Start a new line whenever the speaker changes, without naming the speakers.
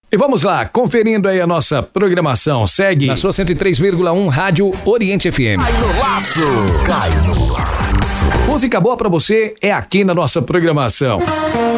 E vamos lá, conferindo aí a nossa programação. Segue na sua 103,1 Rádio Oriente FM.
Cai no laço. Cai no laço.
Música boa pra você é aqui na nossa programação.